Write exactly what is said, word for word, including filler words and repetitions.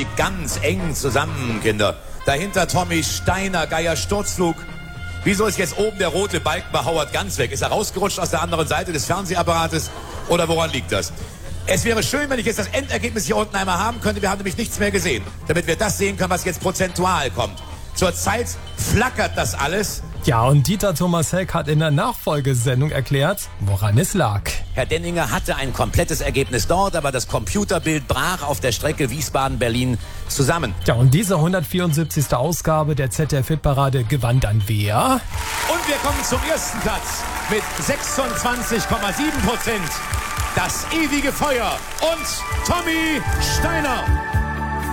liegt ganz eng zusammen, Kinder. Dahinter Tommy Steiner, Geier Sturzflug. Wieso ist jetzt oben der rote Balken bei Howard ganz weg? Ist er rausgerutscht aus der anderen Seite des Fernsehapparates? Oder woran liegt das? Es wäre schön, wenn ich jetzt das Endergebnis hier unten einmal haben könnte. Wir haben nämlich nichts mehr gesehen. Damit wir das sehen können, was jetzt prozentual kommt. Zurzeit flackert das alles. Ja, und Dieter Thomas Heck hat in der Nachfolgesendung erklärt, woran es lag. Herr Denninger hatte ein komplettes Ergebnis dort, aber das Computerbild brach auf der Strecke Wiesbaden-Berlin zusammen. Ja, und diese hundertvierundsiebzigste Ausgabe der Z D F-Hitparade gewann dann wer? Und wir kommen zum ersten Platz mit sechsundzwanzig Komma sieben Prozent. Das ewige Feuer und Tommy Steiner.